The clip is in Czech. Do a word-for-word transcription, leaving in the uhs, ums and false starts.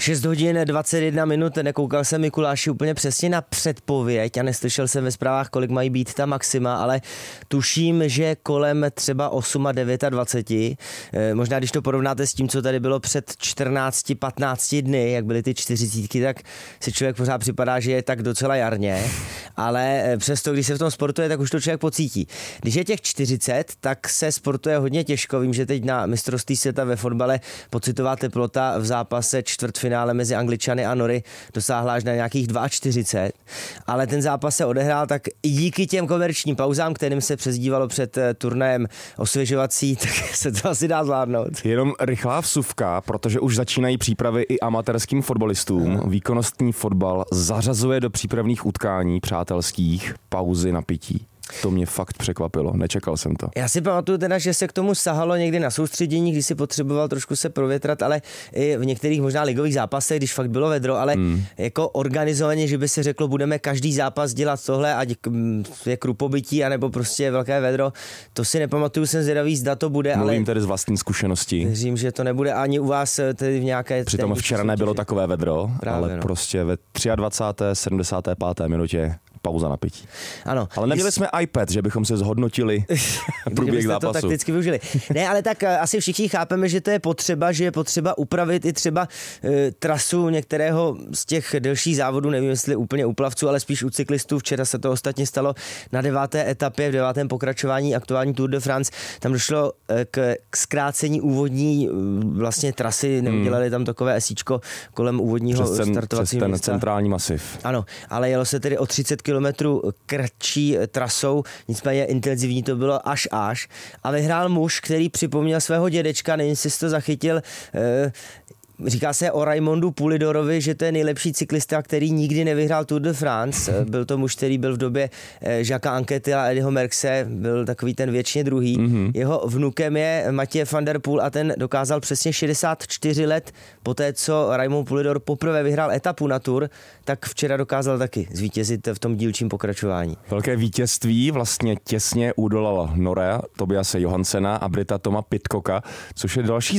šest hodin dvacet jedna minut, nekoukal jsem Mikuláši úplně přesně na předpověď a neslyšel jsem ve zprávách, kolik mají být ta maxima, ale tuším, že kolem třeba osm a dvacet devět. Možná když to porovnáte s tím, co tady bylo před čtrnácti patnácti dny, jak byly ty čtyřicítky, tak si člověk pořád připadá, že je tak docela jarně, ale přesto, když se v tom sportuje, tak už to člověk pocítí. Když je těch čtyřicet, tak se sportuje hodně těžko. Vím, že teď na mistrovství světa ve fotbale pocitová teplota v zápase čtvrtfinále mezi Angličany a Nory dosáhla až na nějakých čtyřicet dva, ale ten zápas se odehrál tak i díky těm komerčním pauzám, kterým se přezdívalo před turnajem osvěžovací, tak se to asi dá zvládnout. Jenom rychlá vsuvka, protože už začínají přípravy i amatérským fotbalistům. Hmm. Výkonnostní fotbal zařazuje do přípravných utkání přátelských pauzy na pití. To mě fakt překvapilo, nečekal jsem to. Já si pamatuju teda, že se k tomu sahalo někdy na soustředění, když si potřeboval trošku se provětrat, ale i v některých možná ligových zápasech, když fakt bylo vedro, ale hmm. jako organizovaně, že by se řeklo, budeme každý zápas dělat tohle, ať je krupobytí, anebo prostě velké vedro, to si nepamatuju, jsem zvědavý, zda to bude. Mluvím ale tedy z vlastní zkušenosti. Věřím, že to nebude ani u vás tedy v nějaké... Přitom včera nebylo takové vedro, Právě, ale no. prostě ve dvacáté třetí sedmdesáté páté minutě pauza na pití. Ano. Ale neměli jsme iPad, že bychom se zhodnotili průběh zápasu. To takticky využili. Ne, ale tak asi všichni chápeme, že to je potřeba, že je potřeba upravit i třeba e, trasu některého z těch delších závodů, nevím jestli úplně u plavců, ale spíš u cyklistů. Včera se to ostatně stalo na deváté etapě, v devátém pokračování aktuální Tour de France. Tam došlo e, k, k zkrácení úvodní e, vlastně trasy, neudělali tam takové esíčko kolem úvodního přes ten, startovacího přes ten místa. centrální masiv. Ano, ale jelo se tedy o třicet kilometrů kratší trasou, nicméně intenzivní to bylo až až. A vyhrál muž, který připomněl svého dědečka, nevím, jestli jsi to zachytil, e, říká se o Raimondu Poulidorovi, že to je nejlepší cyklista, který nikdy nevyhrál Tour de France. Byl to muž, který byl v době Jacquesa Anquetyla a Eddieho Merckxe, byl takový ten věčně druhý. Mm-hmm. Jeho vnukem je Mathieu van der Poel a ten dokázal přesně šedesát čtyři let poté, co Raimond Poulidor poprvé vyhrál etapu na Tour, tak včera dokázal taky zvítězit v tom dílčím pokračování. Velké vítězství vlastně těsně udolala Nora Tobiase Johanssena a Brita Toma Pidcocka, což je další